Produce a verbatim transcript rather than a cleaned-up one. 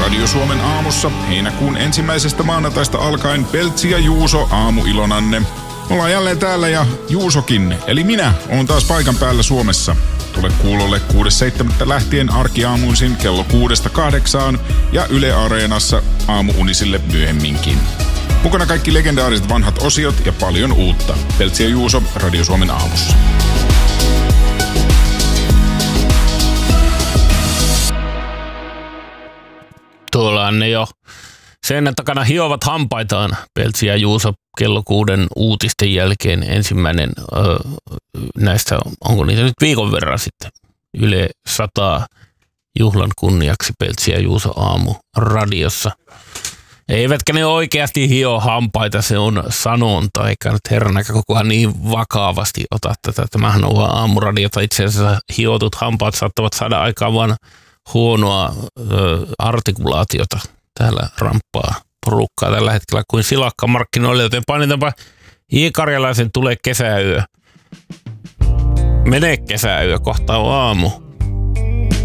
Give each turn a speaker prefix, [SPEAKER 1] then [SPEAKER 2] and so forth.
[SPEAKER 1] Radio Suomen aamussa heinäkuun ensimmäisestä maanantaista alkaen Peltsi ja Juuso aamuilonanne. Ollaan jälleen täällä ja Juusokin, eli minä, oon taas paikan päällä Suomessa. Tule kuulolle kuudes seitsemättä lähtien arkiaamuisin kello kuudesta kahdeksaan ja Yle Areenassa aamuunisille myöhemminkin. Mukana kaikki legendaariset vanhat osiot ja paljon uutta. Peltsi ja Juuso Radio Suomen aamussa.
[SPEAKER 2] Tuolla ne jo sen takana hiovat hampaitaan. Peltsi ja Juuso kello kuuden uutisten jälkeen ensimmäinen öö, näistä, onko niitä nyt viikon verran sitten, Yle sata juhlan kunniaksi Peltsi ja Juuso aamu radiossa. Eivätkä ne oikeasti hio hampaita, se on sanonta, eikä nyt herranäkä koko ajan niin vakavasti ota tätä. Tämähän on vaan aamuradiota. Itse asiassa hiotut hampaat saattavat saada aikaan vaan huonoa ö, artikulaatiota. Täällä ramppaa porukkaa tällä hetkellä kuin silakkamarkkinoille, joten painetaanpa J. Karjalaisen Tule kesäyö. Mene kesäyö, kohta on aamu.